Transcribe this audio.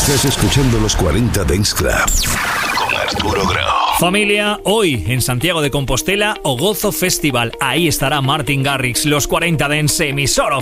Estás escuchando los 40 Dance Club con Arturo Grau. Familia, hoy en Santiago de Compostela, Ogozo Festival. Ahí estará Martin Garrix, los 40 Dance, emisor